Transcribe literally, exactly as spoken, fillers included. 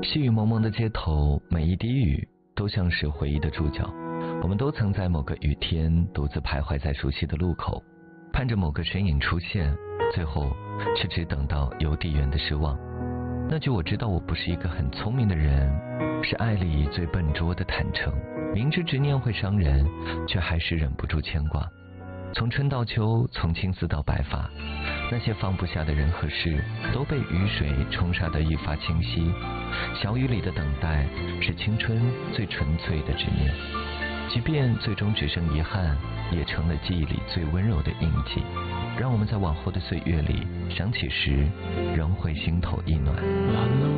细雨蒙蒙的街头，每一滴雨都像是回忆的注脚。我们都曾在某个雨天独自徘徊在熟悉的路口，盼着某个身影出现，最后却只等到邮递员的失望。那句我知道我不是一个很聪明的人，是爱里最笨拙的坦诚。明知执念会伤人，却还是忍不住牵挂。从春到秋，从青丝到白发，那些放不下的人和事都被雨水冲刷得一发清晰。小雨里的等待是青春最纯粹的执念，即便最终只剩遗憾，也成了记忆里最温柔的印记，让我们在往后的岁月里想起时仍会心头一暖。